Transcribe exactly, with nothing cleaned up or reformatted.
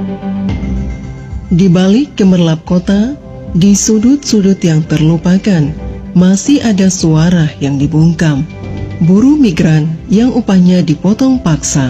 Di balik gemerlap kota, di sudut-sudut yang terlupakan, masih ada suara yang dibungkam. Buruh migran yang upahnya dipotong paksa.